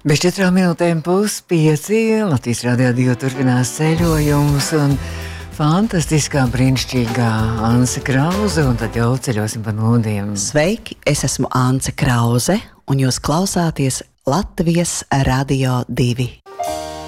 Bez 4 minūtēm puspieci Latvijas Radio 2 turpinās ceļojumus un fantastiskā, brīnišķīgā Anse Krauze, un tad jau ceļosim pa nodiem. Sveiki, es esmu Anse Krauze, un jūs klausāties Latvijas Radio 2.